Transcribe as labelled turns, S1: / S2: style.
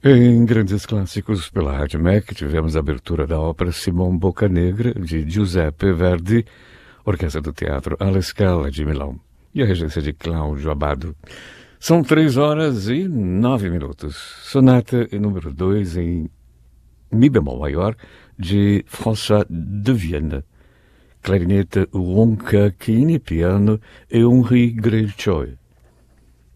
S1: Em Grandes Clássicos pela Rádio MEC, tivemos a abertura da ópera Simão Boccanegra, de Giuseppe Verdi, Orquestra do Teatro alla Scala de Milão, e a regência de Cláudio Abbado. São 3 horas e 9 minutos. Sonata número 2 em Mi bemol maior, de François de Vienne. Clarinete Wonka Kini, piano, Henri Gréchoi.